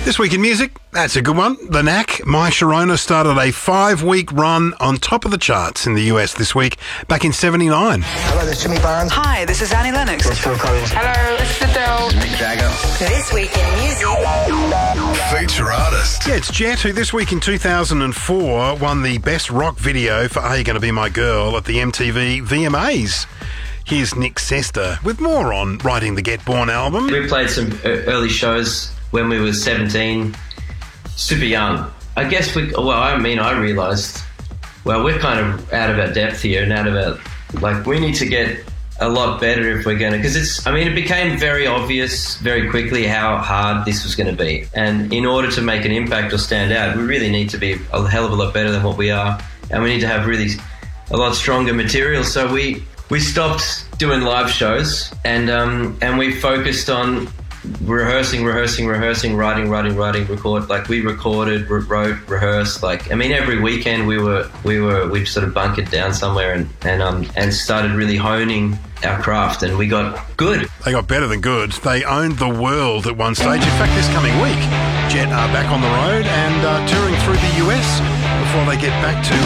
This week in music, that's a good one. The Knack, My Sharona, started a 5-week run on top of the charts in the US this week, back in '79. Hello, this is Jimmy Barnes. Hi, this is Annie Lennox. Phil Collins. Hello, this is Adele. Mick Jagger. This week in music. Feature artist. Yeah, it's Jet, who this week in 2004 won the Best Rock Video for Are You Gonna Be My Girl at the MTV VMAs. Here's Nick Sester with more on writing the Get Born album. We played some early shows when we were 17, super young. I guess I realised, we're kind of out of our depth here and out of our, we need to get a lot better if we're going to, because it became very obvious very quickly how hard this was going to be. And in order to make an impact or stand out, we really need to be a hell of a lot better than what we are. And we need to have really a lot stronger material. So we stopped doing live shows and we focused on rehearsing, writing, record. We recorded, wrote, rehearsed. Every weekend we sort of bunkered down somewhere and started really honing our craft, and we got good. They got better than good. They owned the world at one stage. In fact, this coming week, Jet are back on the road and touring through the US before they get back to